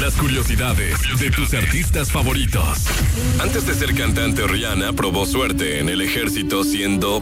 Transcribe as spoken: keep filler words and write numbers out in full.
Las curiosidades de tus artistas favoritos. Antes de ser cantante, Rihanna probó suerte en el ejército siendo